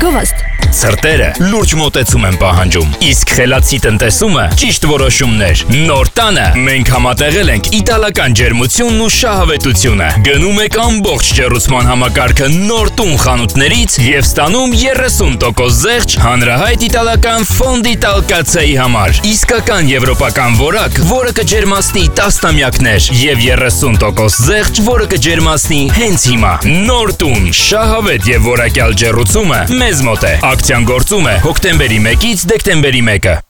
գովաստ։ Ցրտերը լուրջ մոտեցում են պահանջում, իսկ խելացի տնտեսումը ճիշտ որոշումներ։ Նոր տանը մենք համատեղել ենք իտալական ջերմությունն ու շահավետությունը։ Գնում եք ամբողջ ջեռուցման համակարգը նոր տուն խանութներից եւ ստանում 30% զեղչ հանրահայտ իտալական Fondi Talcazei համար։ Իսկական եվրոպական որակ, որը կջերմացնի տասնամյակներ եւ 30% զեղչ, որը կջերմացնի հենց հիմա։ Նոր տուն, շահավետ եւ որակյալ ջեռուցումը մեզ մոտ է։ Ակցիան գործում է հոկտեմբերի 1-ից դեկտեմբերի 1-ը։